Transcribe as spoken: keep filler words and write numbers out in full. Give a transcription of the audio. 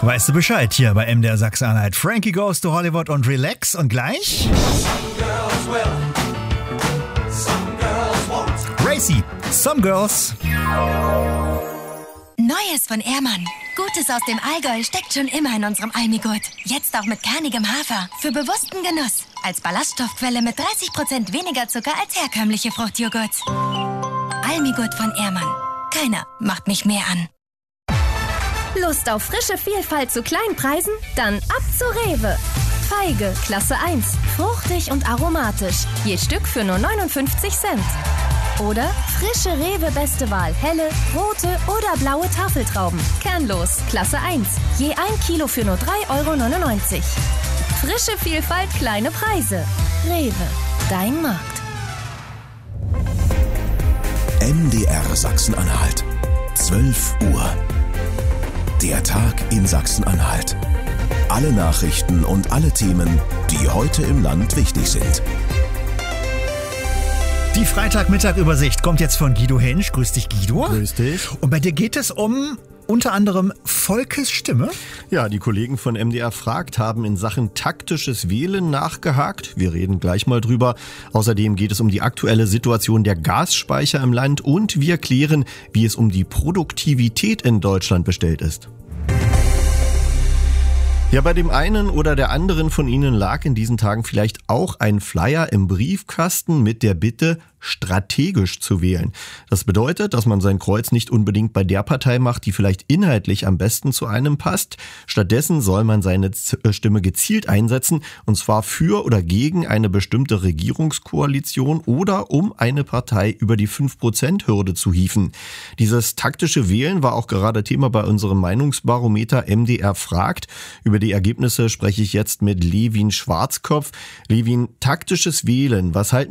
Weißt du Bescheid hier bei M D R Sachsen-Anhalt. Frankie Goes to Hollywood und Relax und gleich Racy, Some Girls. Neues von Ehrmann. Gutes aus dem Allgäu steckt schon immer in unserem Almigurt. Jetzt auch mit kernigem Hafer. Für bewussten Genuss. Als Ballaststoffquelle mit dreißig Prozent weniger Zucker als herkömmliche Fruchtjoghurt. Almigurt von Ehrmann. Keiner macht mich mehr an. Lust auf frische Vielfalt zu kleinen Preisen? Dann ab zu Rewe. Feige, Klasse eins. Fruchtig und aromatisch. Je Stück für nur neunundfünfzig Cent. Oder frische Rewe Beste Wahl. Helle, rote oder blaue Tafeltrauben. Kernlos, Klasse eins. Je ein Kilo für nur drei Euro neunundneunzig. Frische Vielfalt, kleine Preise. Rewe, dein Markt. M D R Sachsen-Anhalt. zwölf Uhr. Der Tag in Sachsen-Anhalt. Alle Nachrichten und alle Themen, die heute im Land wichtig sind. Die Freitagmittag-Übersicht kommt jetzt von Guido Hensch. Grüß dich, Guido. Grüß dich. Und bei dir geht es um unter anderem Volkes Stimme. Ja, die Kollegen von M D R Fragt haben in Sachen taktisches Wählen nachgehakt. Wir reden gleich mal drüber. Außerdem geht es um die aktuelle Situation der Gasspeicher im Land und wir klären, wie es um die Produktivität in Deutschland bestellt ist. Ja, bei dem einen oder der anderen von Ihnen lag in diesen Tagen vielleicht auch ein Flyer im Briefkasten mit der Bitte, strategisch zu wählen. Das bedeutet, dass man sein Kreuz nicht unbedingt bei der Partei macht, die vielleicht inhaltlich am besten zu einem passt. Stattdessen soll man seine Stimme gezielt einsetzen, und zwar für oder gegen eine bestimmte Regierungskoalition oder um eine Partei über die fünf Prozent Hürde zu hieven. Dieses taktische Wählen war auch gerade Thema bei unserem Meinungsbarometer M D R Fragt. Über die Ergebnisse spreche ich jetzt mit Levin Schwarzkopf. Levin, taktisches Wählen, was halten